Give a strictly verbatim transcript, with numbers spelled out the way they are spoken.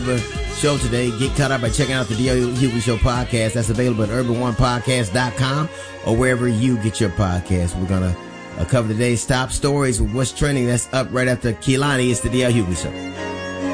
show today. Get caught up by checking out the D L Hughley Show podcast. That's available at urban one podcast dot com or wherever you get your podcast. We're going to uh, cover today's top stories with what's trending. That's up right after Kehlani. It's the D L Hughley Show.